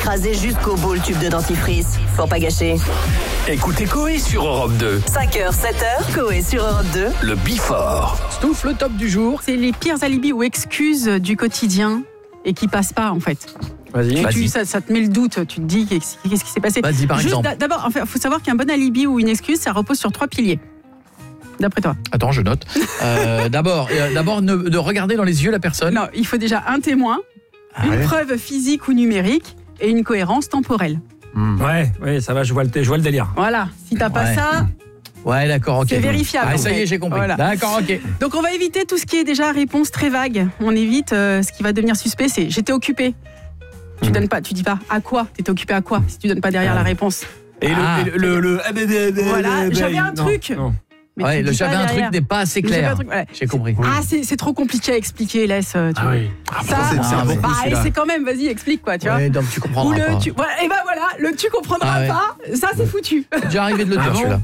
écraser jusqu'au bout le tube de dentifrice. Pour pas gâcher. Écoutez Coé sur Europe 2. 5h, 7h, Coé sur Europe 2. Le Before. Stouff, le top du jour. C'est les pires alibis ou excuses du quotidien et qui passent pas en fait. Vas-y. Ça te met le doute, tu te dis qu'est-ce qui s'est passé. Vas-y, par exemple. D'abord, il faut savoir qu'un bon alibi ou une excuse, ça repose sur 3 piliers. D'après toi. Attends, je note. D'abord, de regarder dans les yeux la personne. Non, il faut déjà un témoin, une preuve physique ou numérique et une cohérence temporelle. Ouais, ça va, je vois le délire. Voilà, si t'as pas ça, Ouais, d'accord, ok. c'est vérifiable. Ah, ça y est, en fait. j'ai compris. Voilà. D'accord, ok. Donc on va éviter tout ce qui est déjà réponse très vague. On évite ce qui va devenir suspect, c'est j'étais occupé. Tu donnes pas, tu dis pas à quoi, t'étais occupé à quoi si tu donnes pas derrière la réponse. Et Voilà, j'avais un truc. Non. Mais Ouais, tu le dis j'avais pas un derrière. truc n'est pas assez Le j'avais clair. un truc, ouais. J'ai compris. Ah, c'est trop compliqué à expliquer, laisse. Tu vois. oui. Ça, c'est quand même, vas-y, explique quoi, tu vois. Ouais, donc tu Ou comprendras pas. et ben voilà, le tu comprendras Ah ouais. pas, ça c'est foutu. C'est déjà arrivé de le dire, celui-là.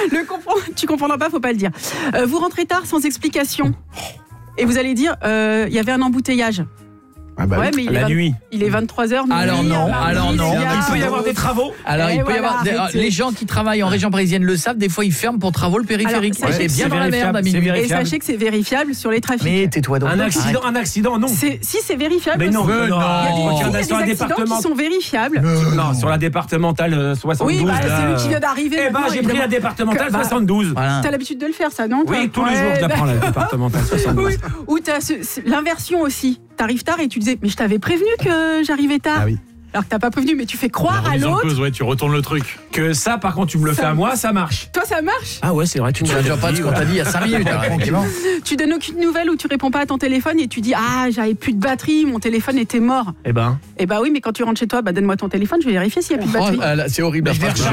Tu comprendras pas, faut pas le dire. Vous rentrez tard sans explication. Et vous allez dire, il y avait un embouteillage. Ouais, mais La nuit. il est 23h. Alors non. Il peut y avoir des travaux. Alors, Et il peut y voilà, avoir arrêtez. les gens qui travaillent en région parisienne le savent, des fois ils ferment pour travaux le périphérique. Alors, C'est bien c'est dans la merde vérifiable, à c'est minuit. Et vérifiable. sachez que c'est vérifiable sur les trafics. Mais tais-toi donc. Un accident, non. Si c'est vérifiable. Mais non, aussi. Mais non. Il y a des sur la accidents qui départementale. sont vérifiables. Non, sur la départementale 72. Oui, bah, là. c'est lui qui vient d'arriver. Eh ben, maintenant, j'ai pris la évidemment. départementale Bah, 72. Voilà. T'as l'habitude de le faire, ça, non toi Oui, tous les Ouais, jours, je la bah, prends la départementale 72. Oui, ou t'as l'inversion aussi. T'arrives tard et tu disais, mais je t'avais prévenu que j'arrivais tard. Ah oui. Alors que t'as pas prévenu, mais tu fais croire à l'autre. tu retournes le truc. Que ça, par contre, tu me le fais à moi, ça marche. Toi, ça marche. Ah ouais, c'est vrai, tu Tu vas déjà pas de ce qu'on t'a dit il y a 5 minutes. alors, tranquillement. Tu donnes aucune nouvelle ou tu réponds pas à ton téléphone et tu dis, ah, j'avais plus de batterie, mon téléphone était mort. Eh ben. Eh bah oui, mais quand tu rentres chez toi, bah donne-moi ton téléphone, je vais vérifier s'il y a plus de batterie. Oh, là, c'est horrible. La phrase,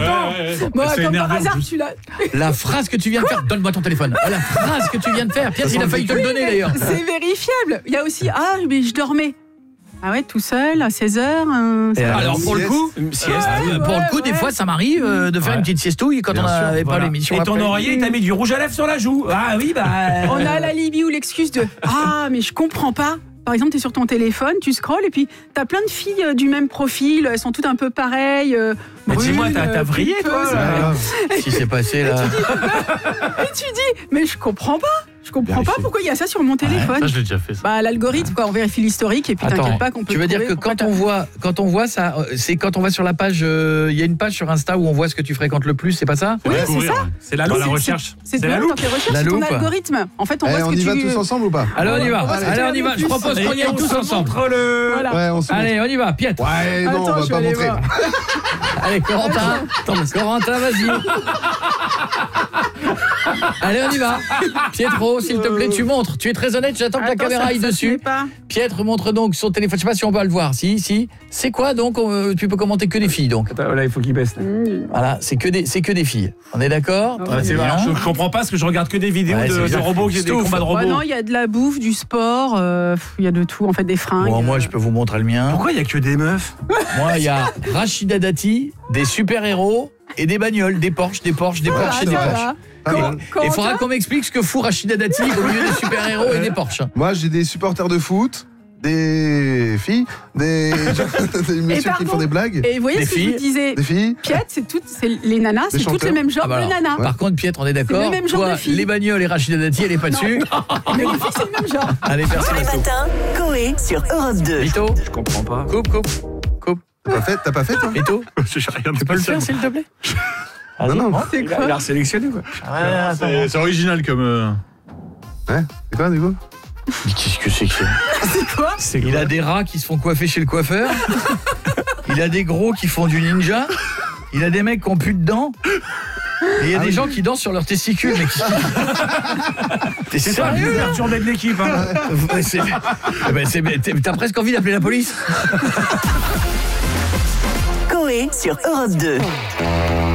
Moi, C'est comme par énervant, en hasard, plus. tu l'as. la phrase que tu viens de faire, donne-moi ton téléphone. La phrase que tu viens de faire, Pierre, il a failli te le donner d'ailleurs. C'est vérifiable. Il y a aussi, ah, mais je dormais. Ah ouais, tout seul, à 16h. Alors pour le coup, Une sieste. pour le coup, des ouais. fois, ça m'arrive de faire une petite siestouille quand on n'avait pas Voilà. l'émission. Et ton après. oreiller, t'as mis du rouge à lèvres sur la joue. Ah oui, bah. On a l'alibi ou l'excuse de ah, mais je comprends pas. Par exemple, tu es sur ton téléphone, tu scrolles et puis tu as plein de filles du même profil, elles sont toutes un peu pareilles. Mais dis-moi, brunes, t'as vrillé, toi, pulpeuses. là. Qu'est-ce qui s'est passé là? Et tu dis, mais je comprends pas. Je comprends pas pourquoi il y a ça sur mon téléphone. Ça, je l'ai déjà fait, ça. Bah, l'algorithme, quoi, on vérifie l'historique et puis Attends, t'inquiète pas qu'on peut tu veux dire trouver que pourquoi quand on voit ça, c'est quand on va sur la page, il y a une page sur Insta où on voit ce que tu fréquentes le plus, c'est pas ça? Oui, c'est ça. C'est la Dans loupe. la recherche. C'est la la loupe. dans tes recherches, La c'est ton loupe. algorithme. En fait, on voit On ce que y va tu... tous ensemble ou pas? Allez, on y va. on va se Allez, on y faire va. le Je plus. propose qu'on y Et aille on tous se ensemble. montre le. Voilà. Ouais, on se montre. Allez, on y va. Pietre. Ouais, non, Attends, on je va vais pas aller montrer. voir. Allez, Corentin, vas-y. Allez, on y va. Pietro, s'il te plaît, tu montres. Tu es très honnête, j'attends que la Attends, caméra ça aille se met dessus. pas. Pietre montre donc son téléphone. Je sais pas si on va le voir. Si. C'est quoi donc tu peux commenter que des filles donc. Attends, là, il faut qu'il baisse. Là. Voilà, c'est que des filles. On est d'accord? Ouais, C'est vrai, Bien. je comprends pas parce que je regarde que des vidéos Ouais, c'est de bizarre. robots, des Stouff. combats de Bah robots. non, il y a de la bouffe, du sport, il y a de tout, en fait, des fringues. Bon, moi je peux vous montrer le mien. Pourquoi il y a que des meufs? Moi il y a Rachida Dati, des super-héros et des bagnoles, des Porsche et des Porsche et des Porsche. Pas mal. Il faudra qu'on m'explique ce que fout Rachida Dati au milieu des super-héros et des Porsche. Moi, j'ai des supporters de foot, des filles, des messieurs qui font des blagues, Et vous voyez Des ce que je filles. vous disais, des filles. Piette, c'est les nanas, c'est toutes chanteurs. le même genre Ah bah de alors. nanas. Par contre, Pietre, on est d'accord. le même genre Toi, de fille. les bagnoles et Rachida Dati, elle est pas dessus. Mais les filles, c'est le même genre. Allez, merci Tous les Masto. matins, Coé sur Europe 2. Vito, Je comprends pas. coupe. T'as pas fait, toi? Vito, J'ai rien de tu peux le faire spécial. s'il te plaît? Non, non. C'est Il a quoi? sélectionné, quoi. C'est original comme. Ouais, c'est quoi, du coup? Qu'est-ce que c'est que ça? C'est quoi? Il a des rats qui se font coiffer chez le coiffeur. Il a des gros qui font du ninja. Il a des mecs qui ont plus de dents. Et il y a des gens qui dansent sur leurs testicules. Mais T'es C'est pas le sérieux plus là? perturbé de l'équipe. Hein. T'as presque envie d'appeler la police. Coé sur Europe 2.